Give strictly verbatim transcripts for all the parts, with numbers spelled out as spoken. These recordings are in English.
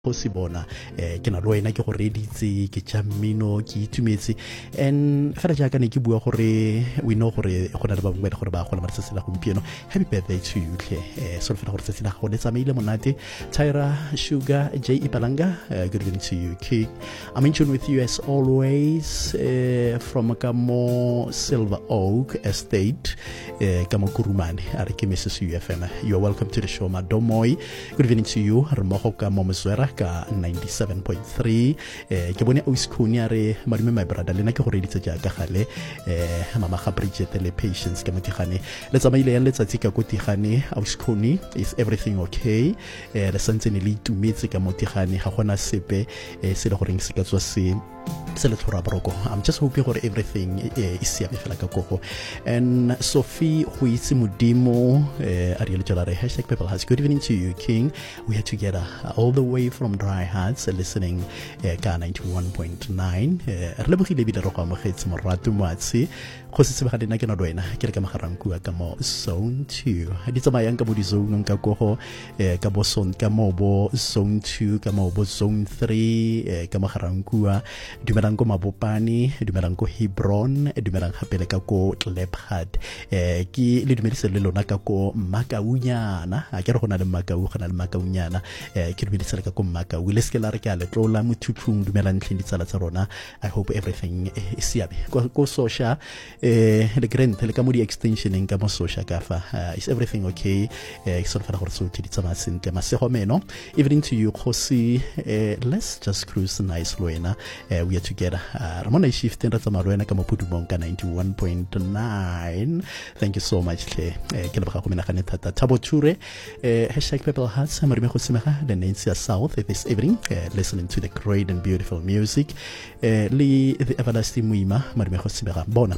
go se bona eh ke na lo ena ke go reditse ke tšamino ke itumetse and fela jaaka ne ke bua gore we know gore go na le ba bangwe gore ba gola matsatsi la gompieno. Happy birthday to you tle eh so fela gore tsatsi la go le tsamaile monate. Tyra Sugar J Ipalanga, uh, good evening to you. Kid, I'm in tune with you as always uh, from Kamo Silver Oak Estate, uh, Kamo Kurumani are ke Missus U F M. You are welcome to the show, Madomoy. Good evening to you. Remoho Kamo Mzwera ka ninety-seven point three. Eh ke bone Auskuni are madume my brother lena ke go reditse ja ka gale eh mama ga Bridget le patience ke motigane le tsamaile ya letsatsi ka kotigane. Auskuni, is everything okay? Eh le santse ne le itumetse ka motigane ga gona sepe eh se le goreng se ka tswa se se le tlhora broko. I'm just hoping gore everything eh, is siame fela ka gogo. And Sophie go itse modimo eh a riele tšala re hashtag people has good evening to you King. We are together uh, all the way from Dry Hearts uh, listening uh, ka ninety-one point nine. Uh, re lebogile bile re go amogetse morato moatse go se tsebega dina ke na loena ke re ka magarang kua ka mo zone two di tsamayang ka bo di zone ka gogo eh ka bo son ka mo bo zone two ka mo bo zone three eh ka magarang kua dumelang ko Mabopane, dumelang ko Hebron, dumelang gape le ka ko Lephat. eh ke le dumedise le lona ka ko Makaunyana a ke re go na le Makau go na le Makaunyana eh ke dumedise le ka ko Makau le se ke la re ka le tlola mothuthung dumelang tleng ditsala tsa rona. I hope everything eh, is siame ko, ko social eh le grand le ka mo di extensioning ka mo social ka fa uh, is everything okay? eh so fela gore so di tsama sentle masego meno. Evening to you Khosi. eh let's just cruise nice loena. eh, we are together uh, ramona shift en ratsa malwena ka mo pudumong ka ninety-one point nine. Thank you so much tle eh ke le ba go menagane thata Thabo Ture eh hashtag people hearts marime go semega the Nancy South this evening uh, listening to the great and beautiful music eh le the everlasting muima marime go semega bona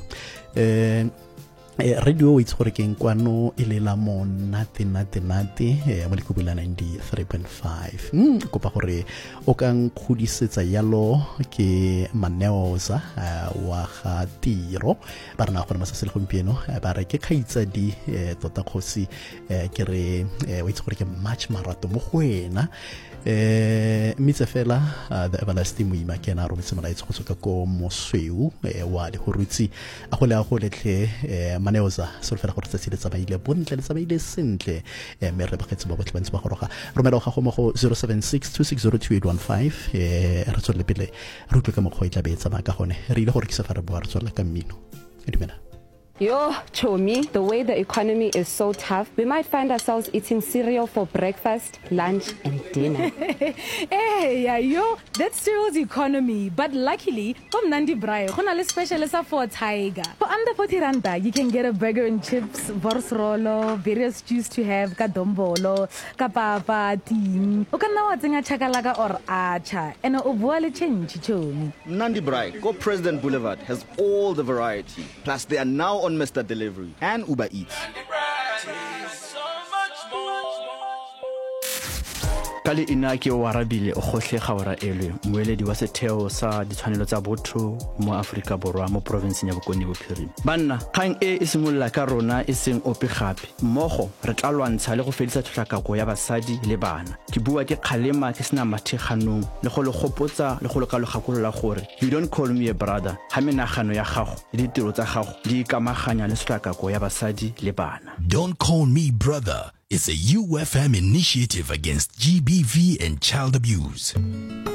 eh Eh, radio it's gore ke kwano ile la monate nate nate eh mo lekubula ninety-three point five. mm kopa gore o kang khudisetsa yalo ke Maneoza uh, wa ga tiro ba rena gore masase le gompieno ba re ke khaitsa di eh, tota khosi eh, ke re eh, o itse gore ke match marato mo go wena eh mitse fela uh, the everlasting muima ke na rometsa molaetsa go tsoka ko mosweu eh, wa le horutsi a go le a go letle eh, Maneoza so fela gore tsetse le tsamaile bontle le tsamaile sentle eh, me re baketse ba botle ba ntse ba goroga romela ga go mo go zero seven six two six zero two eight one five eh re tsole pele re utlwe ka mo go itla betsa ba ka gone re ile gore ke sa fara bo re tsole ka mmino e dumela. Yo, Chomi, the way the economy is so tough, we might find ourselves eating cereal for breakfast, lunch, and dinner. Hey, yeah, yo, that's cereal's economy. But luckily, from Nandi Braai, we have a special for Tiger. For under forty randa, you can get a burger and chips, borsrolo, various juice to have, kadombolo, kapapa, team. You can now think chakalaka or acha, and obuale change, Chomi. Nandi Braai, Go President Boulevard has all the variety. Plus, they are now on Mister Delivery and Uber Eats. Kali inaki o warabile o gohle gawara elwe moeledi wa setheo sa ditshwanelo tsa botho mo Afrika Borwa mo province ya Bokone Bophirima. Banna kgang e e simolla ka rona e seng ope gape mmogo re tla lwantsha le go fedisa tlhakako ya basadi le bana. Ke bua ke kgalema ke sena matheganong le go le gopotsa le go le ka lo gakolola gore you don't call me a brother ha menagano ya gago le ditiro tsa gago di ikamaganya le tlhakako ya basadi le bana. Don't call me brother. It's a U F M initiative against G B V and child abuse.